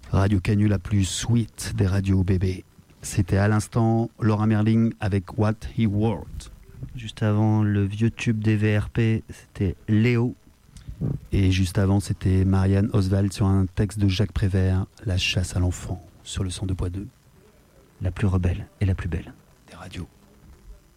Radio Canu, la plus sweet des radios bébés. C'était à l'instant Laura Merling avec What He Wrote. Juste avant, le vieux tube des VRP, c'était Léo. Et juste avant, c'était Marianne Oswald sur un texte de Jacques Prévert, La chasse à l'enfant, sur le 102.2. La plus rebelle et la plus belle Des radios.